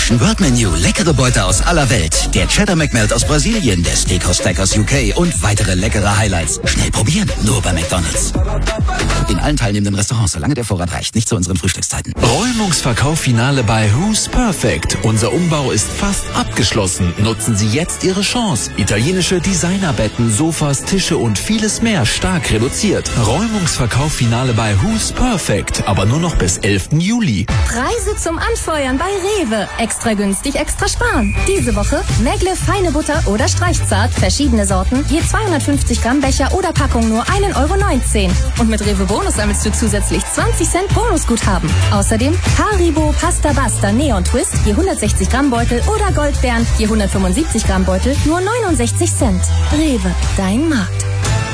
Fusion World Menu, leckere Beute aus aller Welt. Der Cheddar McMelt aus Brasilien, der Steakhouse Stack aus UK und weitere leckere Highlights. Schnell probieren, nur bei McDonald's. In allen teilnehmenden Restaurants, solange der Vorrat reicht, nicht zu unseren Frühstückszeiten. Räumungsverkauf-Finale bei Who's Perfect. Unser Umbau ist fast abgeschlossen. Nutzen Sie jetzt Ihre Chance. Italienische Designerbetten, Sofas, Tische und vieles mehr stark reduziert. Räumungsverkauf-Finale bei Who's Perfect, aber nur noch bis 11. Juli. Preise zum Anfeuern bei Rewe. Extra günstig, extra sparen. Diese Woche Megle feine Butter oder Streichzart, verschiedene Sorten, je 250 Gramm Becher oder Packung nur 1,19 €. Und mit Rewe Bonus sammelst du zusätzlich 20 Cent Bonusguthaben. Außerdem Haribo Pasta Basta Neon Twist, je 160 Gramm Beutel oder Goldbeeren, je 175 Gramm Beutel, nur 69 Cent. Rewe, dein Markt.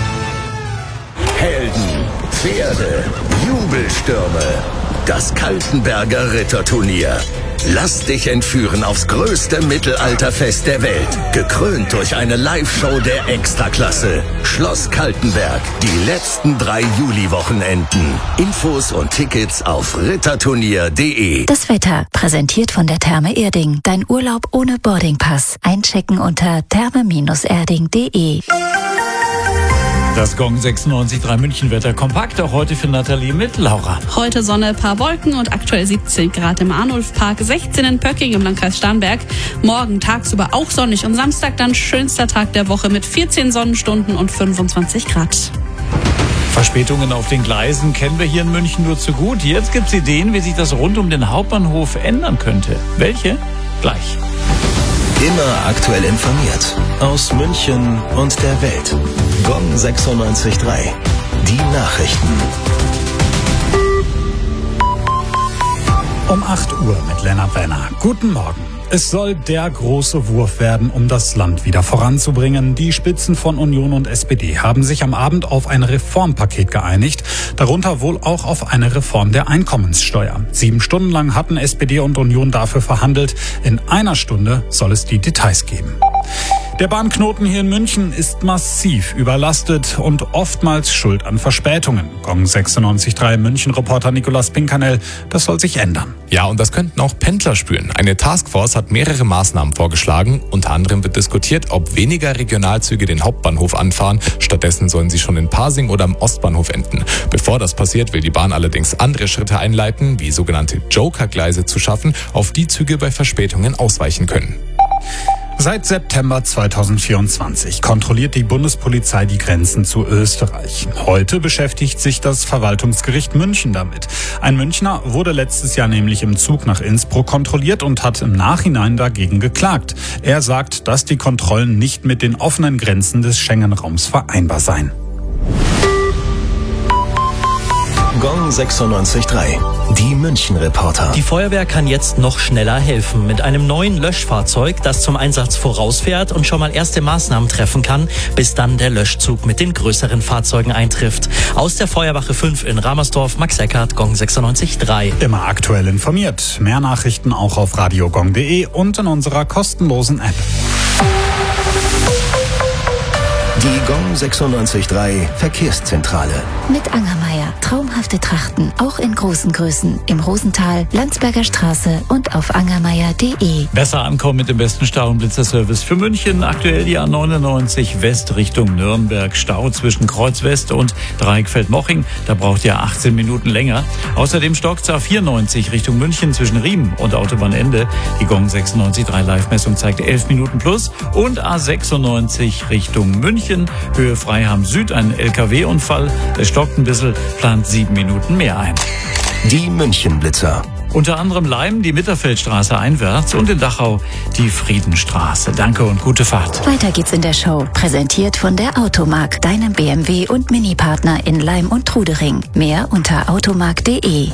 Helden, Pferde, Jubelstürme. Das Kaltenberger Ritterturnier. Lass dich entführen aufs größte Mittelalterfest der Welt. Gekrönt durch eine Live-Show der Extraklasse. Schloss Kaltenberg. Die letzten 3 Juli-Wochenenden. Infos und Tickets auf ritterturnier.de. Das Wetter, präsentiert von der Therme Erding. Dein Urlaub ohne Boardingpass. Einchecken unter therme-erding.de. Das Gong 96.3 München-Wetter kompakt, auch heute für Nathalie mit Laura. Heute Sonne, paar Wolken und aktuell 17 Grad im Arnulfpark, 16 in Pöcking im Landkreis Starnberg. Morgen tagsüber auch sonnig und Samstag dann schönster Tag der Woche mit 14 Sonnenstunden und 25 Grad. Verspätungen auf den Gleisen kennen wir hier in München nur zu gut. Jetzt gibt's Ideen, wie sich das rund um den Hauptbahnhof ändern könnte. Welche? Gleich. Immer aktuell informiert. Aus München und der Welt. Gong 96.3. Die Nachrichten. Um 8 Uhr mit Lennart Wenner. Guten Morgen. Es soll der große Wurf werden, um das Land wieder voranzubringen. Die Spitzen von Union und SPD haben sich am Abend auf ein Reformpaket geeinigt, darunter wohl auch auf eine Reform der Einkommenssteuer. 7 Stunden lang hatten SPD und Union dafür verhandelt. In einer Stunde soll es die Details geben. Der Bahnknoten hier in München ist massiv überlastet und oftmals schuld an Verspätungen. Gong 96.3 München-Reporter Nicolas Pinkanel, das soll sich ändern. Ja, und das könnten auch Pendler spüren. Eine Taskforce hat mehrere Maßnahmen vorgeschlagen. Unter anderem wird diskutiert, ob weniger Regionalzüge den Hauptbahnhof anfahren. Stattdessen sollen sie schon in Pasing oder am Ostbahnhof enden. Bevor das passiert, will die Bahn allerdings andere Schritte einleiten, wie sogenannte Joker-Gleise zu schaffen, auf die Züge bei Verspätungen ausweichen können. Seit September 2024 kontrolliert die Bundespolizei die Grenzen zu Österreich. Heute beschäftigt sich das Verwaltungsgericht München damit. Ein Münchner wurde letztes Jahr nämlich im Zug nach Innsbruck kontrolliert und hat im Nachhinein dagegen geklagt. Er sagt, dass die Kontrollen nicht mit den offenen Grenzen des Schengen-Raums vereinbar seien. Gong 96.3. Die München-Reporter. Die Feuerwehr kann jetzt noch schneller helfen. Mit einem neuen Löschfahrzeug, das zum Einsatz vorausfährt und schon mal erste Maßnahmen treffen kann, bis dann der Löschzug mit den größeren Fahrzeugen eintrifft. Aus der Feuerwache 5 in Ramersdorf, Max Eckert, Gong 96.3. Immer aktuell informiert. Mehr Nachrichten auch auf radiogong.de und in unserer kostenlosen App. Die Gong 96.3 Verkehrszentrale. Mit Angermeier. Traumhafte Trachten, auch in großen Größen. Im Rosental, Landsberger Straße und auf angermeier.de. Besser ankommen mit dem besten Stau- und Blitzerservice für München. Aktuell die A99 West Richtung Nürnberg. Stau zwischen Kreuz West und Dreieckfeld-Moching. Da braucht ihr 18 Minuten länger. Außerdem stockt es A94 Richtung München zwischen Riem und Autobahnende. Die Gong 96.3 Live-Messung zeigt 11 Minuten plus. Und A96 Richtung München. Höhe Freiham Süd, ein LKW-Unfall. Der stockt ein bisschen, plant 7 Minuten mehr ein. Die München-Blitzer. Unter anderem Leim die Mitterfeldstraße einwärts und in Dachau die Friedenstraße. Danke und gute Fahrt. Weiter geht's in der Show. Präsentiert von der Automark, deinem BMW- und Mini-Partner in Leim und Trudering. Mehr unter automark.de.